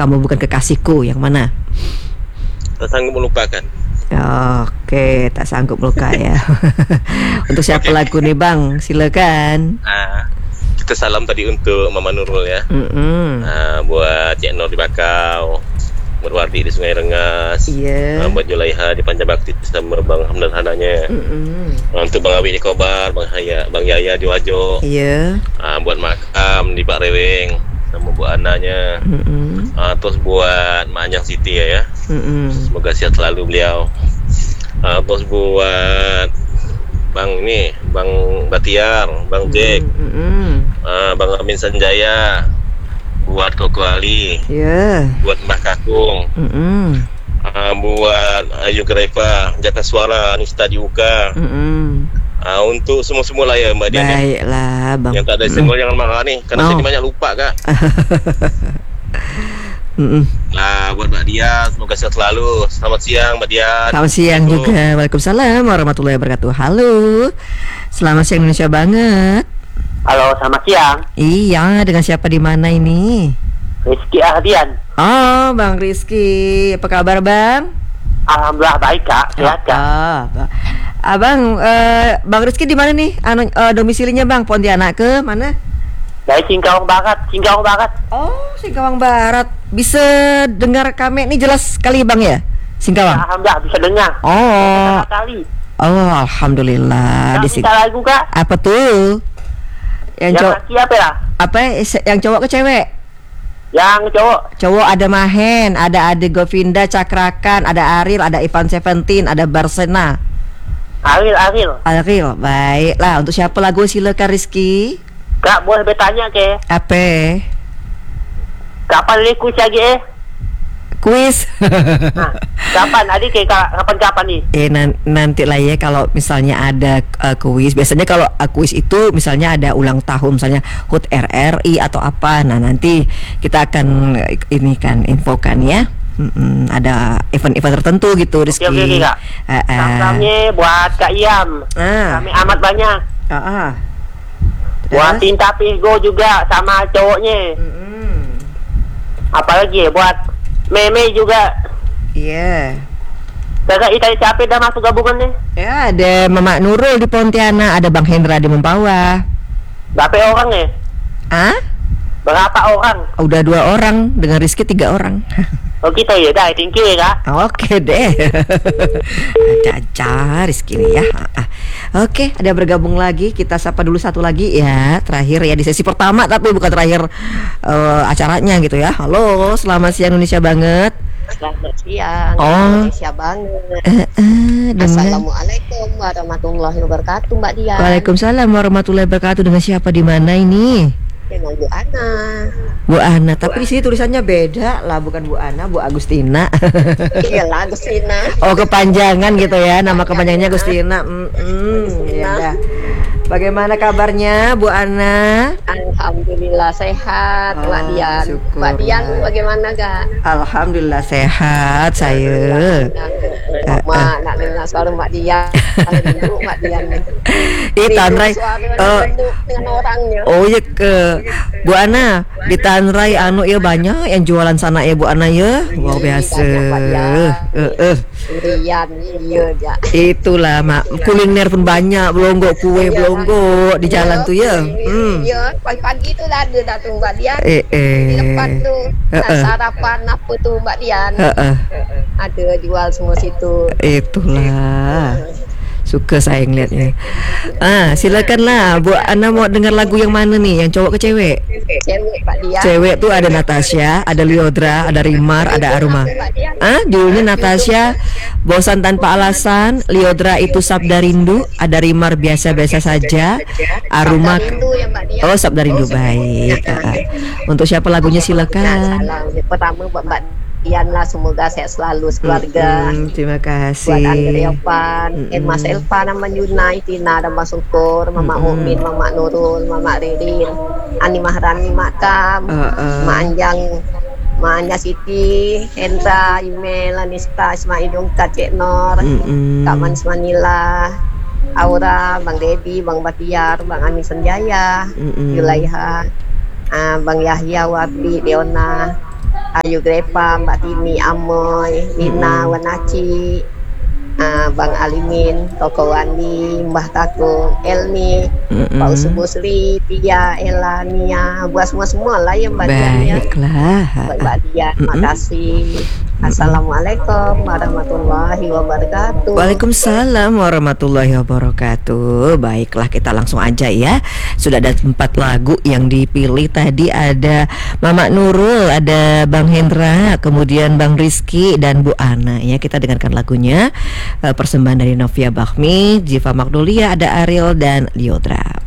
Kamu Bukan Kekasihku, yang mana? Tak sanggup melupakan. Oke, Tak Sanggup Meluka ya. Untuk siapa lagu nih Bang? Silakan. Kita salam tadi untuk Mama Nurul ya. Buat Cik Nur di Bakau, buat Wardi di Sungai Rengas, buat Julaiha di Pancabakti sama Bang Hamdan Hananya, untuk Bang Abi di Kobar, Bang Yaya di Wajo, buat Makam di Pak Reweng, sama Bu Ananya, terus buat Mak Anjang Siti ya. Semoga sehat selalu beliau. Terus buat Bang Batiar, Bang Jack, Bang Amin Sanjaya, buat Koko Ali, buat Mbah Kakung, buat Ayu Kereva, Jata Suara, Nista di UK, untuk semua lah ya Mbak Dian. Baiklah Bang. Yang tak ada senggol jangan marah nih, karena saya banyak lupa Kak. Buat Mbak Dian, semoga sehat selalu. Selamat siang Mbak Dian. Selamat siang juga. Waalaikumsalam warahmatullahi wabarakatuh. Halo, selamat siang Indonesia banget. Halo, selamat siang. Iya, dengan siapa di mana ini? Rizky Ardian. Oh, Bang Rizky, apa kabar Bang? Alhamdulillah baik Kak, sehat Kak. Abang, Bang Rizky di mana nih? Domisilinya Bang, Pontianak ke mana? Dari Singkawang Barat. Oh, Singkawang Barat. Bisa dengar kami nih jelas sekali Bang ya? Singkawang. Alhamdulillah bisa dengar. Oh. Kali. Oh, alhamdulillah. Kita lagu Kak. Apa tuh? Yang laki apa ya? Apa? Yang cowok ke cewek? Yang cowok. Cowok ada Mahen, ada Ade Govinda Cakrakan, ada Ariel, ada Ivan Seventeen, ada Barsena. Ariel. Baiklah, untuk siapa lagu silakan Rizky? Kak, boleh bertanya ke? Apa? Kapan kuis lagi Kuis? Kapan? Adik kapan nih? Nanti lah ya kalau misalnya ada kuis. Biasanya kalau kuis itu misalnya ada ulang tahun, misalnya HUT RRI atau apa. Nah nanti kita akan infokan ya. Ada event-event tertentu gitu Rizky. Oke Kak. Salamnya buat Kak Iam. Kami amat banyak. Buat Tinta Pigo juga sama cowoknya. Apalagi buat Meme juga. Iya. Kakak Itali siapa dah masuk gabungannya? Ya ada Mama Nurul di Pontianak, ada Bang Hendra di Mempawah. Berapa orang ya? Berapa orang? Udah 2 orang, dengan Rizky 3 orang. Oh gitu ya, dah, thank you ya Kak. Oke deh. Caca Rizky nih ya. Oke, ada bergabung lagi. Kita sapa dulu satu lagi ya. Terakhir ya di sesi pertama, tapi bukan terakhir acaranya gitu ya. Halo, selamat siang Indonesia banget. Selamat siang Indonesia banget. Assalamualaikum warahmatullahi wabarakatuh Mbak Dian. Waalaikumsalam warahmatullahi wabarakatuh. Dengan siapa di mana ini? Dengan Bu Ana. Bu Ana, tapi di sini tulisannya beda lah, bukan Bu Ana, Bu Agustina. Iyalah Agustina. Oh, kepanjangan gitu ya, nama kepanjangannya Agustina. Ya. Bagaimana kabarnya Bu Ana? Alhamdulillah sehat Mbak Dian. Syukur. Mbak Dian bagaimana Kak? Alhamdulillah sehat saya. Nak dengar suara Mbak Dian. Mbak Dian. Tanrai dengan orangnya. Oh ya ke Bu Ana di Tanrai ya banyak yang jualan sana ya Bu Ana ya. Wow biasa. Durian iya. Itulah kuliner pun banyak, belonggo kue belonggo di jalan tuh ya. Iya, pagi-pagi tuh ada datang Mbak Dian. Di depan tuh sarapan apa tuh Mbak Dian. Ada jual semua situ. Itulah. Suka saya ngeliatnya. Silakanlah Bu Ana mau dengar lagu yang mana nih? Yang cowok ke cewek? Cewek Pak Dian. Cewek tuh ada Natasha, ada Liodra, ada Rimar, ada Aruma. Judulnya Natasha Bosan Tanpa Alasan, Liodra Itu Sabda Rindu, ada Rimar Biasa-biasa saja, Aruma Oh Sabda Rindu baik. Untuk siapa lagunya silakan. Pertama buat Mbak Dian lah, semoga sehat selalu sekeluarga. Terima kasih. Buat Andre Evan, Mas Elva, nama Yuna, Tina, dan Mas Syukur, Mama Umin, Mama Nurul, Mama Ririn, Ani Maharani, Makam, Mak Anjang, Mak Anja Siti, Hendra, Email, Anista, Ismail Yongka, Cik Nor, Kak Manis Manila, Aura, Bang Debi, Bang Batiar, Bang Ani Senjaya, Yulaiha, Bang Yahya, Wabi, Leona, Ayu Grepa, Mbak Tini Amoy, Lina Wanaci, Bang Alimin, Koko Wandi, Mbah Kakung, Elni, Pak Usubusri, Tia, Ella, Nia, buat semua lah ya Mbak Dian ya. Baiklah. Mbak Dian, makasih. Assalamualaikum warahmatullahi wabarakatuh. Waalaikumsalam warahmatullahi wabarakatuh. Baiklah, kita langsung aja ya. Sudah ada 4 lagu yang dipilih tadi. Ada Mama Nurul, ada Bang Hendra, kemudian Bang Rizky dan Bu Ana ya. Kita dengarkan lagunya. Persembahan dari Novia Bakhmi, Jiva Magnolia, ada Ariel dan Liodra.